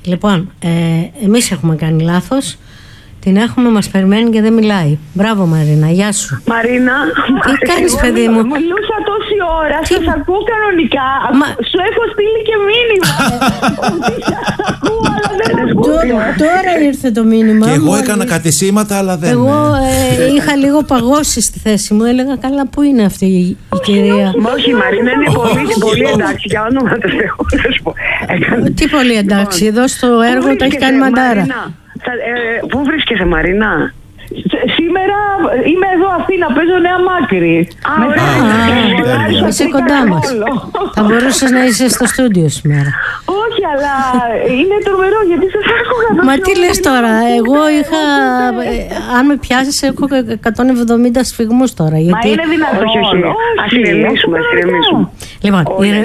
Λοιπόν, εμείς έχουμε κάνει λάθος. Την έχουμε, μας περιμένει και δεν μιλάει. Μπράβο Μαρίνα, γεια σου. Μαρίνα, τι κάνεις παιδί μου? Μιλούσα τόση ώρα, σας ακούω κανονικά. Σου έχω στείλει και μήνυμα. Ακούω, αλλά δεν ακούω. Τώρα ήρθε το μήνυμα. Και εγώ έκανα κατησύματα, αλλά δεν. Εγώ είχα λίγο παγώσει στη θέση μου. Έλεγα καλά, πού είναι αυτή η κυρία? Όχι, Μαρίνα, είναι πολύ εντάξει. Για όνομα του Θεού, να σου πω. Τι πολύ εντάξει, εδώ στο έργο το έχει κάνει μαντάρα. Πού βρίσκεσαι, Μαρίνα? Σήμερα είμαι εδώ Αθήνα, παίζω Νέα Μάκρη. Είσαι κοντά μας. Θα μπορούσες να είσαι στο στούντιο σήμερα. Όχι, αλλά είναι τρομερό γιατί σας άκουγα. Μα τι λες τώρα? Εγώ είχα, αν με πιάσεις, έχω 170 σφυγμούς τώρα. Μα είναι δυνατόν? Όχι, ας ηρεμήσουμε. Λοιπόν,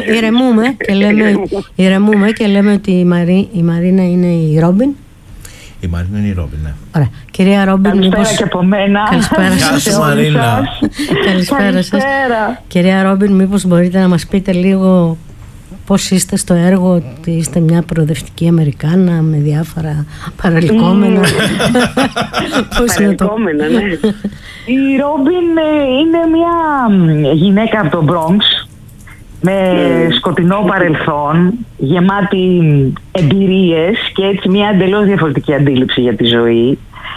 ηρεμούμε και λέμε ότι η Μαρίνα είναι η Ρόμπιν. Η Μαρίνα είναι η Ρόμπιν, ναι. Ωραία. Κυρία Ρόμπιν, καλησπέρα και από μένα. Καλησπέρα σας, Μαρίνα. Καλησπέρα σας. Κυρία Ρόμπιν, μήπως μπορείτε να μας πείτε λίγο πώς είστε στο έργο, ότι είστε μια προοδευτική Αμερικάνα με διάφορα παραλυκόμενα? Παραλυκόμενα, ναι. Η Ρόμπιν είναι μια γυναίκα από το Bronx με σκοτεινό παρελθόν, γεμάτη εμπειρίες και έτσι μια εντελώς διαφορετική αντίληψη για τη ζωή.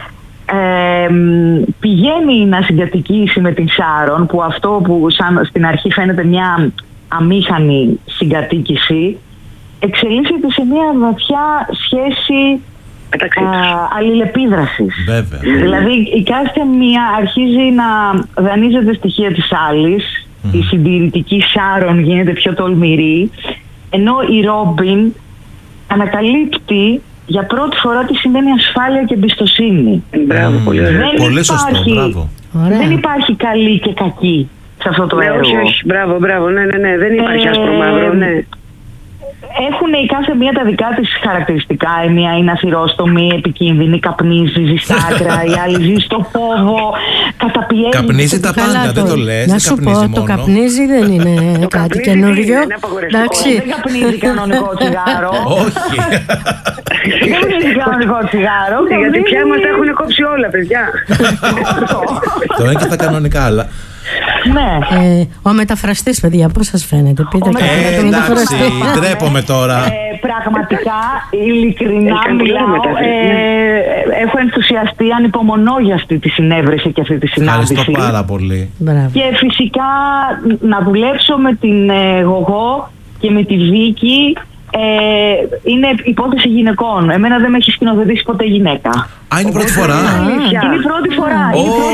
Πηγαίνει να συγκατοικήσει με την Σάρον, που αυτό που στην αρχή φαίνεται μια αμήχανη συγκατοίκηση, εξελίσσεται σε μια βαθιά σχέση αλληλεπίδρασης. Βέβαια. Δηλαδή η κάθε μία αρχίζει να δανείζεται στοιχεία της άλλης. Η συντηρητική Σάρον γίνεται πιο τολμηρή, ενώ η Ρόμπιν ανακαλύπτει για πρώτη φορά τι σημαίνει ασφάλεια και εμπιστοσύνη. Μπράβο, πολύ σωστό, μπράβο. Δεν υπάρχει καλή και κακή σε αυτό το έργο. Όχι, μπράβο, ναι, δεν υπάρχει άσπρο μαύρο, ναι. Έχουν η κάθε μία τα δικά της χαρακτηριστικά. Η μία είναι αθυρόστομη, επικίνδυνη, καπνίζει, ζει στα άκρα. Η άλλη ζει στο φόβο, καταπιέζει. Καπνίζει τα πάντα, δεν το λες. Να σου πω, το καπνίζει δεν είναι κάτι καινούριο. Δεν καπνίζει κανονικό τσιγάρο. Όχι. Δεν καπνίζει κανονικό τσιγάρο. Γιατί πια μας τα έχουν κόψει όλα, παιδιά. Το είναι και τα κανονικά, αλλά. Ναι. Ο μεταφραστής, παιδιά, πώς σας φαίνεται? Πείτε κάτι. Εντάξει, ντρέπομαι τώρα. Πραγματικά, ειλικρινά μιλάω. Έχω ενθουσιαστεί, ανυπομονώ για αυτή τη συνέβρεση και αυτή τη συνάντηση. Ευχαριστώ πάρα πολύ. Και φυσικά να δουλέψω με την Γογό και με τη Βίκη. Είναι υπόθεση γυναικών. Εμένα δεν με έχει σκηνοθετήσει ποτέ γυναίκα. Είναι η πρώτη φορά. Είναι η πρώτη φορά.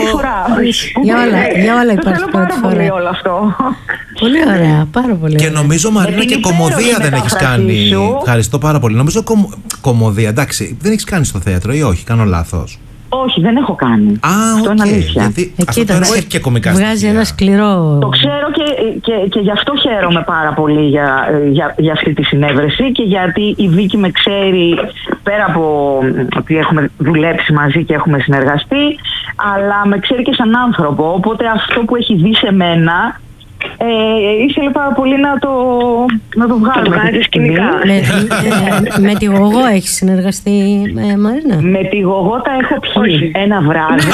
Για όλα υπάρχει πρώτη φορά. Πολύ όλο αυτό. Πολύ ωραία, πάρα πολύ. Και νομίζω, Μαρίνα, και κομμωδία δεν έχεις κάνει. Ευχαριστώ πάρα πολύ. Νομίζω κομμωδία, εντάξει, δεν έχεις κάνει στο θέατρο ή όχι? Κάνω λάθος? Όχι, δεν έχω κάνει. Αυτό είναι αλήθεια. Γιατί αυτό το έργο έχει και κομικά στοιχεία. Βγάζει ένα σκληρό. Το ξέρω και γι' αυτό χαίρομαι πάρα πολύ για αυτή τη συνέβρεση, και γιατί η Βίκη με ξέρει, πέρα από ότι έχουμε δουλέψει μαζί και έχουμε συνεργαστεί, αλλά με ξέρει και σαν άνθρωπο. Οπότε αυτό που έχει δει σε μένα ήθελε πάρα πολύ να το βγάλουμε. Να το κάνετε σκηνικά. Με τη Γογό έχει συνεργαστεί, Μαρίνα? Με τη Γογό τα έχω πιει ένα βράδυ.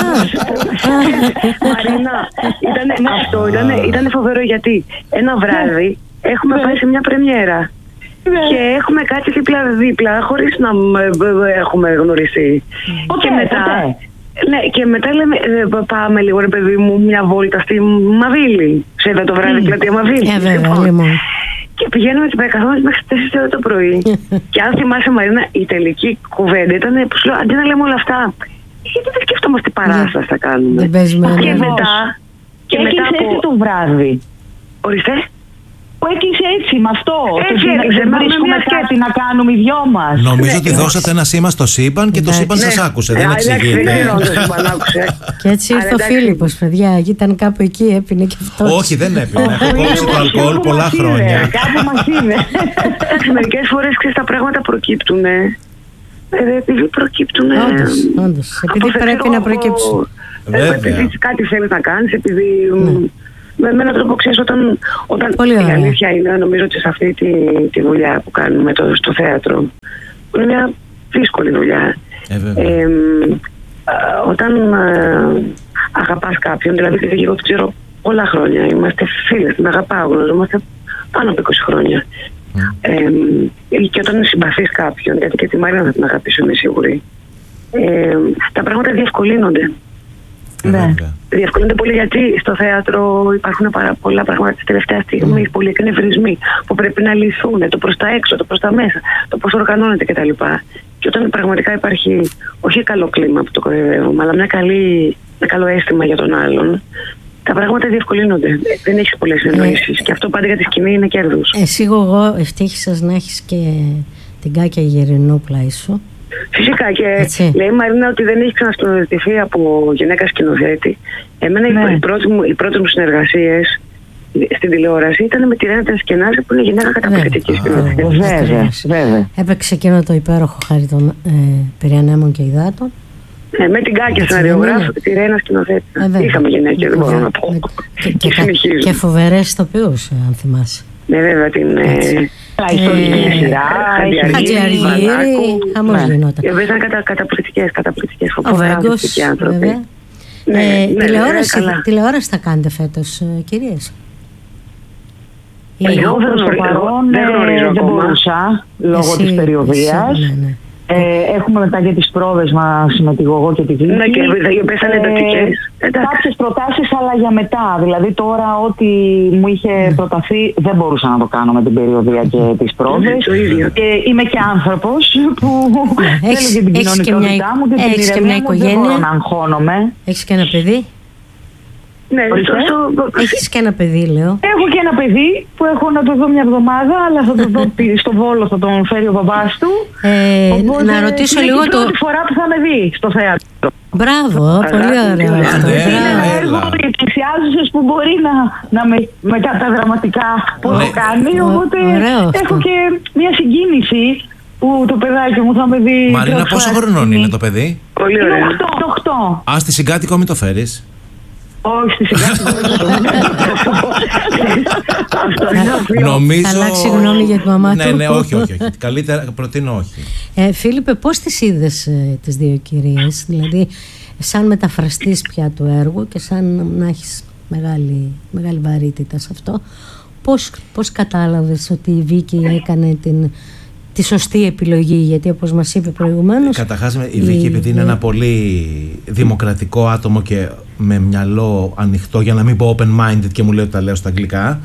Μαρίνα, ήταν φοβερό, γιατί ένα βράδυ έχουμε πάει σε μια πρεμιέρα και έχουμε κάτσει δίπλα χωρίς να έχουμε γνωριστεί. Και μετά... Ναι, και μετά λέμε πάμε λίγο, ρε παιδί μου, μια βόλτα στη Μαβίλη. Σε είδα το βράδυ πλατεία Μαβίλη. Και πηγαίνουμε και καθόμαστε μέχρι τις 4 το πρωί. Και αν θυμάσαι, Μαρίνα, η τελική κουβέντα ήταν που σου λέω, αντί να λέμε όλα αυτά, γιατί δεν σκέφτομαστε τι παράσταση θα κάνουμε. Και μετά από το βράδυ. Ορίστε. Που έκλεισε έτσι με αυτό. Δεν βρίσκουμε κάτι να κάνουμε οι δυο μας. Νομίζω ότι δώσατε ένα σήμα στο σύμπαν και το σύμπαν σας άκουσε. Δεν εξηγείται. Και έτσι ήρθε ο Φίλιππος, παιδιά. Ήταν κάπου εκεί, έπινε και αυτός. Όχι, δεν έπινε. Έχω κόψει το αλκοόλ πολλά χρόνια. Κάπου μας είναι. Μερικές φορές τα πράγματα προκύπτουν. Επειδή προκύπτουν. Όντως. Επειδή πρέπει να προκύψουν. Επειδή κάτι θέλεις να κάνεις, επειδή. Με έναν τρόπο, ξέρεις, όταν η αλήθεια είναι, νομίζω ότι σε αυτή τη δουλειά που κάνουμε στο θέατρο, Είναι μια δύσκολη δουλειά. Όταν αγαπάς κάποιον, δηλαδή και εγώ το ξέρω πολλά χρόνια, είμαστε φίλες, την αγαπάω, γνωριζόμαστε πάνω από 20 χρόνια. Και όταν συμπαθείς κάποιον, γιατί και τη Μαρίνα θα την αγαπήσω, είμαι σίγουρη, τα πράγματα διευκολύνονται. Ναι. Διευκολύνονται πολύ, γιατί στο θέατρο υπάρχουν πάρα πολλά πράγματα τη τελευταία στιγμή, πολλοί εκνευρισμοί που πρέπει να λυθούν, το προς τα έξω, το προς τα μέσα, το πώς οργανώνεται κτλ. Και όταν πραγματικά υπάρχει όχι καλό κλίμα που το κοροϊδεύουμε, αλλά ένα καλό αίσθημα για τον άλλον, τα πράγματα διευκολύνονται. Δεν έχεις πολλές εννοήσεις. Και αυτό πάντα για τη σκηνή είναι κέρδους. Εσύ, εγώ ευτύχησες να έχεις και την Κάκια Γερινού πλάι σου. Φυσικά, και έτσι. Λέει η Μαρίνα ότι δεν έχει ξανασκηνοθετηθεί από γυναίκα σκηνοθέτη. Εμένα οι πρώτες μου συνεργασίες στην τηλεόραση ήταν με τη Ρένα Τενσκενάζη, που είναι γυναίκα καταπληκτική σκηνοθέτη. Βέβαια. Έπαιξε εκείνο το υπέροχο Χάρη των Πυριανέμων και Υδάτων. Με την Κάκια σεναριογράφο και τη Ρένα σκηνοθέτη. Είχαμε γυναίκες, δεν μπορώ να πω. Και φοβερές ηθοποιούς, αν θυμάσαι. Ναι, βέβαια, την ιστορική σειρά, Χατζιαργύρη, χαμός γινόταν. Οι οποίες ήταν καταπληκτικές, Ο Βέγκος, βέβαια. Τηλεόραση θα κάνετε φέτος, κυρίες? Εγώ δεν μπορούσα, λόγω της περιοδίας. Έχουμε μετά και τις πρόβες μας με τη Γογό και τη Βίκη. Ναι, και πέσανε εντατικές. Κάποιες προτάσεις, αλλά για μετά. Δηλαδή τώρα ό,τι μου είχε προταθεί δεν μπορούσα να το κάνω με την περιοδία και τις πρόβες. Και είμαι και άνθρωπος που θέλω και την κοινωνικότητά μου και την ηρεμία μου. Δεν μπορώ να αγχώνομαι. Έχεις και ένα παιδί? Ναι, έχεις και ένα παιδί, λέω. Έχω και ένα παιδί που έχω να το δω μια εβδομάδα, αλλά θα το δω στο Βόλο, θα τον φέρει ο μπαμπάς του. Να ρωτήσω λίγο το. Είναι η πρώτη φορά που θα με δει στο θέατρο. Μπράβο, πολύ ωραίο αυτό. Είναι ένα έργο πλησιάζουσες που μπορεί να με τα δραματικά που έχω κάνει. Οπότε έχω και μια συγκίνηση που το παιδάκι μου θα με δει. Μαρίνα, πόσο χρονών είναι το παιδί? Πολύ ωραίο. 8. Α, στη συγκάτοικο μην το φέρεις. Όχι, στη Νομίζω. Θα αλλάξει γνώμη για τη μαμά του. Ναι, όχι. Καλύτερα προτείνω όχι. Φίλιππε, πώς τις είδες τις δύο κυρίες? Δηλαδή, σαν μεταφραστής πια του έργου και σαν να έχεις μεγάλη βαρύτητα σε αυτό, πώς κατάλαβες ότι η Βίκη έκανε τη σωστή επιλογή? Γιατί όπως μας είπε προηγουμένως, καταρχάς η Βίκη, επειδή είναι ένα πολύ δημοκρατικό άτομο και με μυαλό ανοιχτό, για να μην πω open-minded και μου λέει ότι τα λέω στα αγγλικά.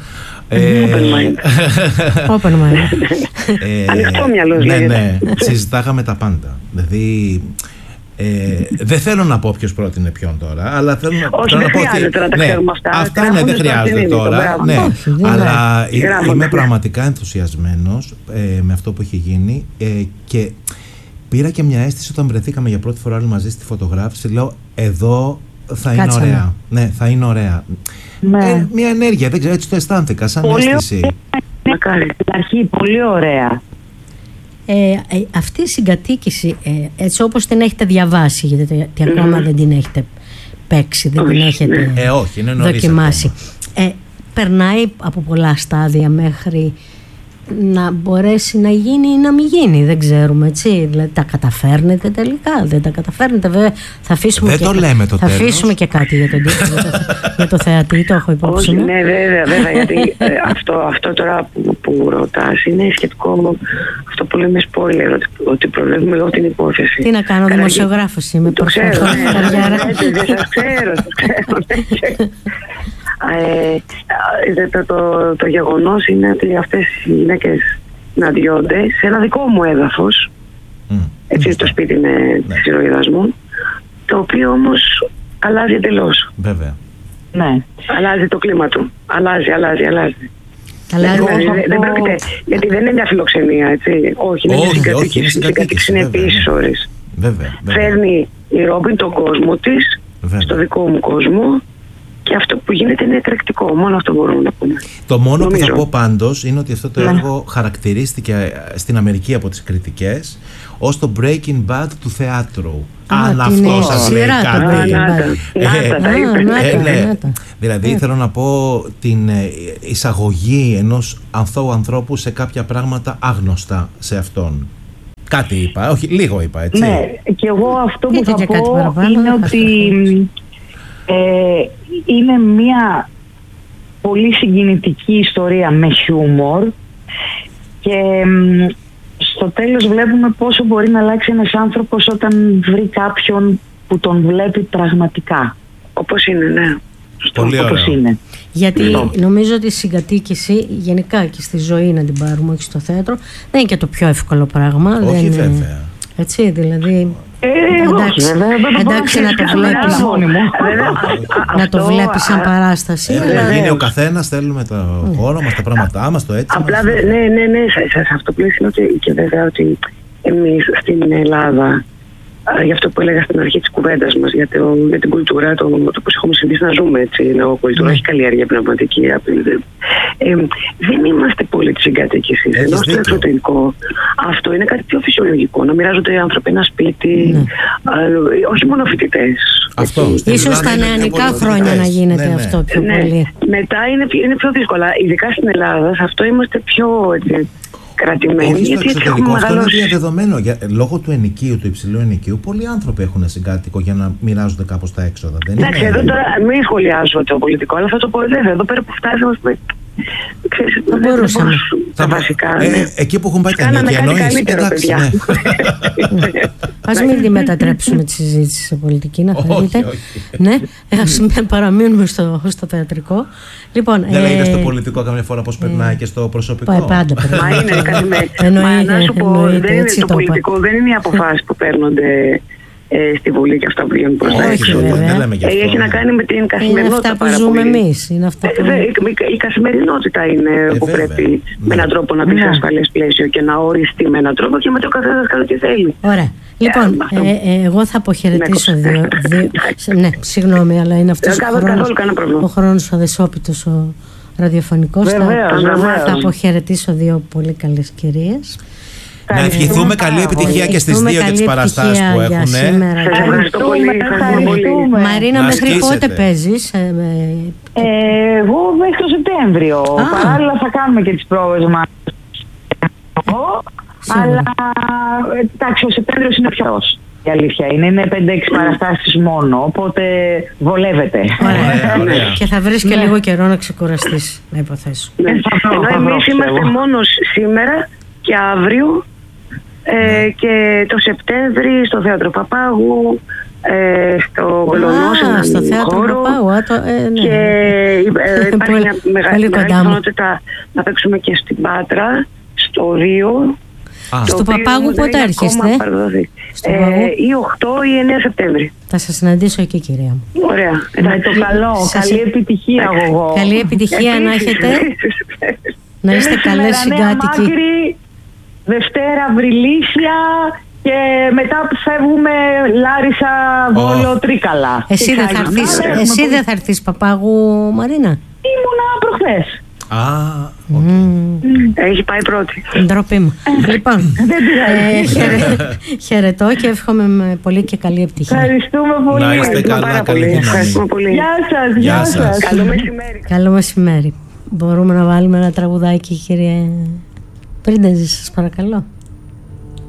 Open-minded. Ανοιχτό μυαλό, ναι, συζητάγαμε τα πάντα. Δηλαδή, δεν θέλω να πω ποιος πρότεινε ποιον τώρα, αλλά θέλω να πω ότι να τα ξέρουμε αυτά. Αυτά ναι, δεν χρειάζεται τώρα. Ναι, αλλά είμαι πραγματικά ενθουσιασμένος με αυτό που έχει γίνει και πήρα και μια αίσθηση όταν βρεθήκαμε για πρώτη φορά όλοι μαζί στη φωτογράφηση. Λέω, εδώ θα είναι ωραία. Ναι, θα είναι ωραία. Μια ενέργεια, δεν ξέρω, έτσι το αισθάνθηκα, σαν αίσθηση. Μακάρι. Αρχή, πολύ ωραία. Αυτή η συγκατοίκηση, έτσι όπως την έχετε διαβάσει, γιατί ακόμα δεν την έχετε παίξει, δεν την έχετε δοκιμάσει, περνάει από πολλά στάδια μέχρι να μπορέσει να γίνει ή να μην γίνει, δεν ξέρουμε, έτσι. Δηλαδή, τα καταφέρνετε τελικά, δεν τα καταφέρνετε? Βέβαια, θα αφήσουμε και κάτι για το θεατή, το έχω υπόψη μου. Ναι, βέβαια, γιατί αυτό τώρα που ρωτάς είναι σχετικό, αυτό που λέμε spoiler, ότι προβλέπουμε λόγω την υπόθεση. Τι να κάνω, δημοσιογράφος είμαι. Το ξέρω, δεν σας ξέρω. Το γεγονός είναι ότι αυτές οι γυναίκες συναντιόνται σε ένα δικό μου έδαφος, έτσι, το σπίτι της ηρωίδας μου, το οποίο όμως αλλάζει εντελώς. Βέβαια. Ναι. Αλλάζει το κλίμα του. Αλλάζει. Δεν πρόκειται, γιατί δεν είναι μια φιλοξενία, έτσι. Όχι, είναι μια συγκατοίκηση. Συγκατοίκηση είναι επίσης ώρες. Φέρνει η Ρόμπιν τον κόσμο της στο δικό μου κόσμο. Και αυτό που γίνεται είναι εκρηκτικό. Μόνο αυτό μπορούμε να πούμε. Το μόνο που θα πω πάντως είναι ότι αυτό το έργο χαρακτηρίστηκε στην Αμερική από τις κριτικές ως το Breaking Bad του θεάτρου. Αν αυτό σας λέει κάτι. Δηλαδή θέλω να πω την εισαγωγή ενός αθώου ανθρώπου σε κάποια πράγματα άγνωστα σε αυτόν. Κάτι είπα, όχι, λίγο είπα, έτσι. Ναι, και εγώ αυτό που θα πω είναι ότι είναι μια πολύ συγκινητική ιστορία με χιούμορ και στο τέλος βλέπουμε πόσο μπορεί να αλλάξει ένας άνθρωπος όταν βρει κάποιον που τον βλέπει πραγματικά. Όπως είναι, ναι. Πολύ όπως είναι. Γιατί νομίζω ότι η συγκατοίκηση γενικά και στη ζωή, να την πάρουμε, όχι στο θέατρο, δεν είναι και το πιο εύκολο πράγμα. Όχι, δεν βέβαια. Έτσι, δηλαδή. Εντάξει, να το βλέπεις να το βλέπεις σαν παράσταση. Είναι ο καθένας, θέλουμε το χώρο μας, τα πράγματά μας, το έτσι. Απλά ναι, σε αυτό πλαίσιο και βέβαια ότι εμείς στην Ελλάδα, για αυτό που έλεγα στην αρχή της κουβέντας μας για την κουλτούρα, το πώς έχουμε συνηθίσει να ζούμε, έτσι, η κουλτούρα έχει καλλιέργεια πνευματική. Δεν είμαστε πολύ της συγκατοίκησης. Ενώ στο εξωτερικό αυτό είναι κάτι πιο φυσιολογικό. Να μοιράζονται οι άνθρωποι ένα σπίτι, όχι μόνο φοιτητές. Ίσως στα νεανικά χρόνια να γίνεται αυτό πιο πολύ. Μετά είναι πιο δύσκολα. Ειδικά στην Ελλάδα, σε αυτό είμαστε πιο κρατημένοι. Όχι στο εξωτερικό, αυτό είναι διαδεδομένο. Λόγω του ενοικίου, του υψηλού ενοικίου, πολλοί άνθρωποι έχουν συγκάτοικο για να μοιράζονται κάπως τα έξοδα. Εντάξει, εδώ τώρα μην σχολιάζω το πολιτικό, αλλά θα το πω εδώ πέρα που φτάσαμε. Θα μπορούσαμε. Βασικά. Εκεί που έχουν πάει τα ενοικία, εννοείς. Εντάξει, ναι. Ας μην τη μετατρέψουμε τη συζήτηση σε πολιτική, να θέλετε. Ναι, ας παραμείνουμε στο θεατρικό. Δεν λέγεται στο πολιτικό καμιά φορά πώς περνάει και στο προσωπικό. Πάντα περνάει. Μα είναι καθημερινό. Να σου πω, δεν είναι το πολιτικό, δεν είναι οι αποφάσεις που παίρνονται στη Βουλή και αυτά που βγαίνουν προς τα έξω. Έχει να κάνει με την καθημερινότητα. Είναι αυτά που ζούμε εμείς. Η καθημερινότητα είναι που πρέπει με έναν τρόπο να μπει σε ασφαλές πλαίσιο και να οριστεί με έναν τρόπο και με το καθένας κάνει τι θέλει. Ωραία. Λοιπόν, εγώ θα αποχαιρετήσω δύο. Ναι, συγγνώμη, αλλά είναι αυτός ο χρόνος ο αδεσόπιτος, ο ραδιοφωνικός. Θα αποχαιρετήσω δύο πολύ καλές κυρίες. Να ευχηθούμε καλή επιτυχία και στις δύο για τις παραστάσεις που έχουν. Ευχαριστώ πολύ. Μαρίνα, μέχρι πότε παίζεις? Εγώ μέχρι το Σεπτέμβριο. Παράλληλα θα κάνουμε και τις πρόβες μας. Αλλά εντάξει, ο Σεπτέμβριος είναι πιο η αλήθεια είναι 5-6 παραστάσεις μόνο, οπότε βολεύεται. Ωραία. Και θα βρεις και λίγο καιρό να ξεκουραστείς, να υποθέσω. Ενώ εμείς είμαστε μόνο σήμερα και αύριο και το Σεπτέμβρη στο Θέατρο Παπάγου, στο Κολονό, στο Θέατρο Παπάγου. Και υπάρχει μια μεγάλη πιθανότητα να παίξουμε και στην Πάτρα, στο Ρίο. Στο Παπάγου πότε έρχεστε? Ή 8 ή 9 Σεπτέμβρη. Θα σας συναντήσω εκεί, κυρία μου. Ωραία. Με το καλό. Καλή επιτυχία εγώ. Καλή επιτυχία να έχετε. Να είστε καλές συγκάτοικοι. Δευτέρα Βρυλίσια και μετά που φεύγουμε Λάρισα, Βόλο, Τρίκαλα. Εσύ δεν θα έρθεις Παπάγου, Μαρίνα? Ήμουνα προχθές. Έχει πάει πρώτη. Ντροπή μου. Λοιπόν, χαιρετώ και εύχομαι με πολύ και καλή επιτυχία. Ευχαριστούμε πολύ. Να είστε καλά, καλή δύναμη. Γεια σας. Καλό μεσημέρι. Καλό μεσημέρι. Μπορούμε να βάλουμε ένα τραγουδάκι, κύριε Πρίντεζη, σας παρακαλώ.